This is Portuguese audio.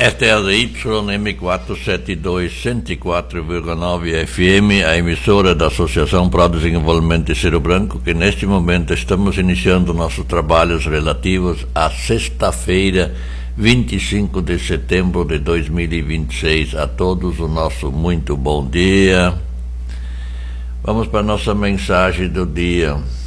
Esta é a YM472 104,9 FM, a emissora da Associação para o Desenvolvimento de Cerro Branco, que neste momento estamos iniciando nossos trabalhos relativos à sexta-feira, 25 de setembro de 2026. A todos o nosso muito bom dia. Vamos para a nossa mensagem do dia.